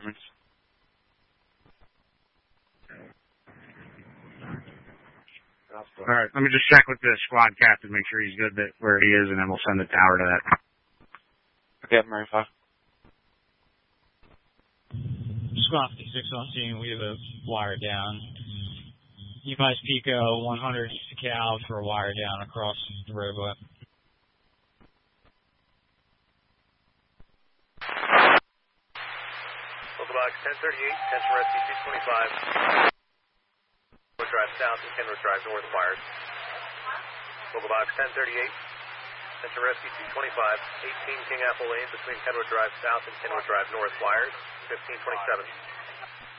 All right, let me just check with the squad captain, make sure he's good where he is, and then we'll send the tower to that. Okay, Marine 5. Squad 56 on scene, we have a wire down. Advise Pico 100 Cal for a wire down across the roadway. Local box 1038, attention rescue 225. Drive south and Kenwood Drive north wires. Local box 1038, attention rescue 225, 18 King Apple Lane between Kenwood Drive south and Kenwood Drive north wires, 1527.